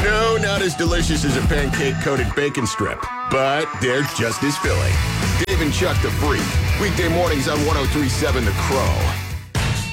No, not as delicious as a pancake-coated bacon strip, but they're just as filling. Dave and Chuck the Freak. Weekday mornings on 103.7 The Crow.